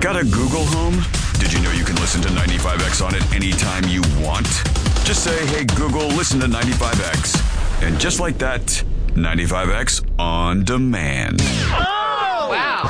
Got a Google Home? Did you know you can listen to 95X on it anytime you want? Just say, hey, Google, listen to 95X. And just like that, 95X on demand. Oh! Wow.